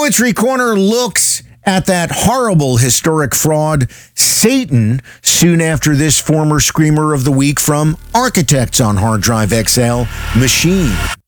Poetry Corner looks at that horrible historic fraud, Satan, soon after this former Screamer of the Week from Architects on Hard Drive XL, Machine.